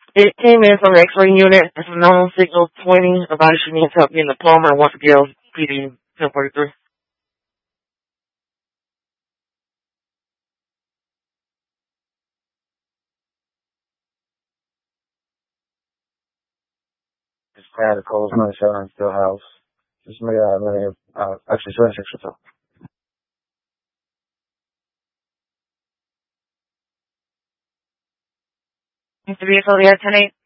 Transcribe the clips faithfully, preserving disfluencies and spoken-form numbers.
It came in from the X-ray unit. It's a known signal twenty. About she needs help getting the plumber and wants to give P D ten forty-three. Just had a close my insurance still house. Just made out of money. Uh, actually, twenty-six or so. Needs to be affiliated ten eight.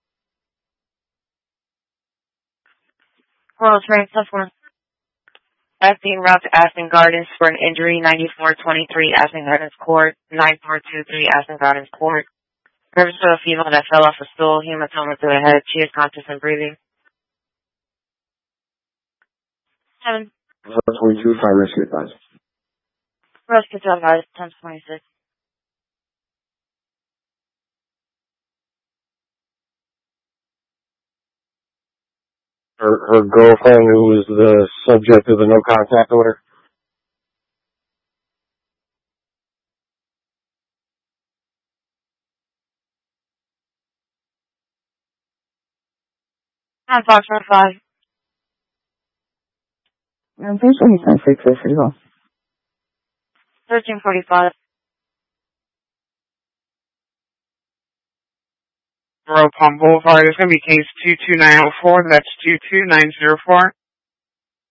Coral Train, Susquehanna. Acting route to Aston Gardens for an injury, ninety-four twenty-three Aston Gardens Court, nine four two three Aston Gardens Court. Purpose of a female that fell off a stool, hematoma to the head. She is conscious and breathing. Seven. That's what you find rescue advice. Rescue to advise, ten twenty-six. Her, her girlfriend, who was the subject of the no contact order. Nine Fox Road five. I'm pretty sure he's not six as well. Thirteen forty-five. Road Palm Boulevard. It's going to be case two two nine zero four. That's two two nine zero four.